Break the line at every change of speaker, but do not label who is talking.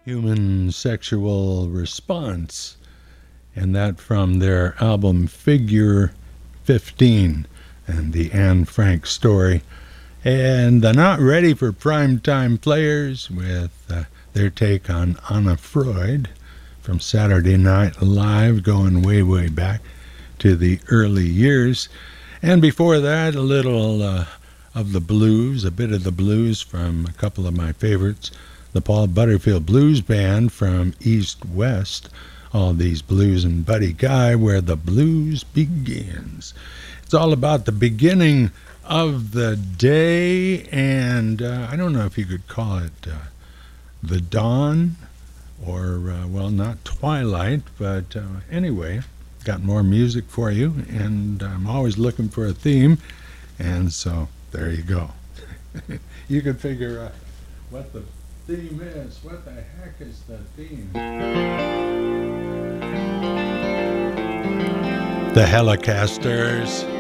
Human Sexual Response, and that from their album Figure 15 and the Anne Frank story. And the Not Ready for Primetime Players with their take on Anna Freud from Saturday Night Live, going way, way back to the early years. And before that, a little of the blues, a bit of the blues from a couple of my favorites, the Paul Butterfield Blues Band from East West, all these blues and Buddy Guy, where the blues begins. It's all about the beginning of the day, and I don't know if you could call it the dawn, or, well, not twilight, but anyway, got more music for you, and I'm always looking for a theme, and so there you go. You can figure out what the theme is. What the heck is the theme? The Hellecasters.